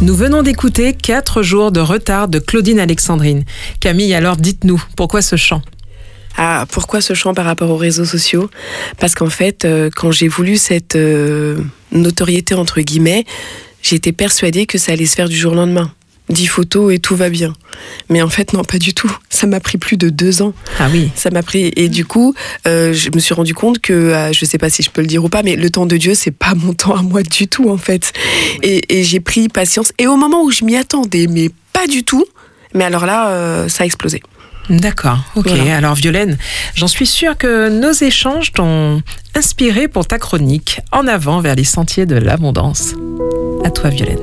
Nous venons d'écouter 4 jours de retard de Claudine Alexandrine. Camille, alors dites-nous, pourquoi ce chant ? Ah, pourquoi ce chant par rapport aux réseaux sociaux ? Parce qu'en fait, quand j'ai voulu cette notoriété, entre guillemets, j'étais persuadée que ça allait se faire du jour au lendemain. 10 photos et tout va bien. Mais en fait, non, pas du tout. Ça m'a pris plus de 2 ans. Ah oui. Ça m'a pris. Et du coup, je me suis rendu compte que, je sais pas si je peux le dire ou pas, mais le temps de Dieu, c'est pas mon temps à moi du tout, en fait. Et j'ai pris patience. Et au moment où je m'y attendais, mais pas du tout, mais alors là, ça a explosé. D'accord, ok. Voilà. Alors Violaine, j'en suis sûre que nos échanges t'ont inspiré pour ta chronique En avant vers les sentiers de l'abondance. À toi Violaine.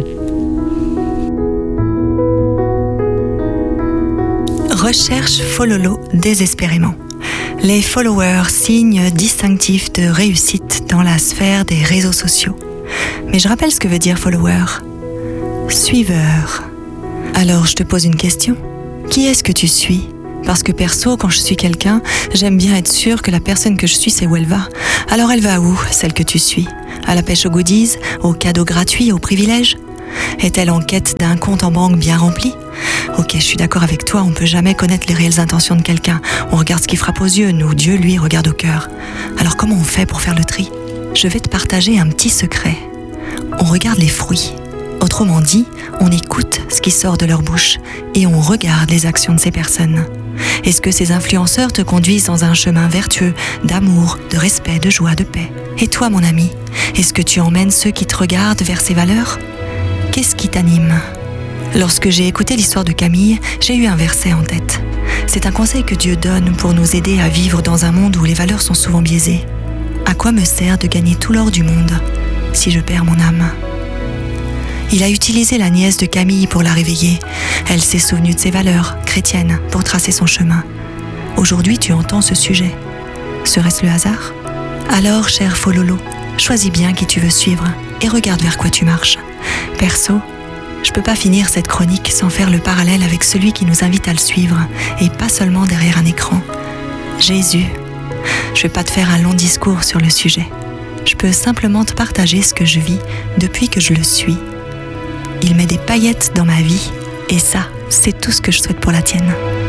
Recherche follow désespérément. Les followers, signe distinctif de réussite dans la sphère des réseaux sociaux. Mais je rappelle ce que veut dire follower. Suiveur. Alors je te pose une question. Qui est-ce que tu suis ? Parce que perso, quand je suis quelqu'un, j'aime bien être sûre que la personne que je suis sait où elle va. Alors elle va où, celle que tu suis ? À la pêche aux goodies, aux cadeaux gratuits, aux privilèges ? Est-elle en quête d'un compte en banque bien rempli ? Ok, je suis d'accord avec toi, on peut jamais connaître les réelles intentions de quelqu'un. On regarde ce qui frappe aux yeux, nous, Dieu, lui, regarde au cœur. Alors comment on fait pour faire le tri ? Je vais te partager un petit secret. On regarde les fruits. Autrement dit, on écoute ce qui sort de leur bouche et on regarde les actions de ces personnes. Est-ce que ces influenceurs te conduisent dans un chemin vertueux, d'amour, de respect, de joie, de paix ? Et toi, mon ami, est-ce que tu emmènes ceux qui te regardent vers ces valeurs ? Qu'est-ce qui t'anime ? Lorsque j'ai écouté l'histoire de Camille, j'ai eu un verset en tête. C'est un conseil que Dieu donne pour nous aider à vivre dans un monde où les valeurs sont souvent biaisées. À quoi me sert de gagner tout l'or du monde si je perds mon âme ? Il a utilisé la nièce de Camille pour la réveiller. Elle s'est souvenue de ses valeurs chrétiennes pour tracer son chemin. Aujourd'hui, tu entends ce sujet. Serait-ce le hasard ? Alors, cher Fololo, choisis bien qui tu veux suivre et regarde vers quoi tu marches. Perso, je peux pas finir cette chronique sans faire le parallèle avec celui qui nous invite à le suivre, et pas seulement derrière un écran. Jésus. Je vais pas te faire un long discours sur le sujet. Je peux simplement te partager ce que je vis depuis que je le suis. Il met des paillettes dans ma vie, et ça, c'est tout ce que je souhaite pour la tienne.